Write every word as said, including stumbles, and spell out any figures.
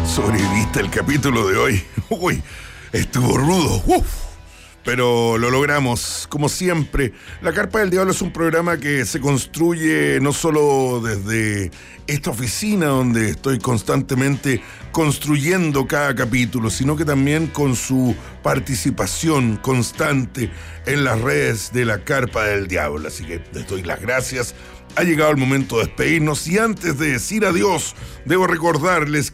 Sobreviviste el capítulo de hoy. Uy, estuvo rudo. Uf. Pero lo logramos, como siempre. La Carpa del Diablo es un programa que se construye no solo desde esta oficina donde estoy constantemente construyendo cada capítulo, sino que también con su participación constante en las redes de la Carpa del Diablo. Así que les doy las gracias. Ha llegado el momento de despedirnos y antes de decir adiós, debo recordarles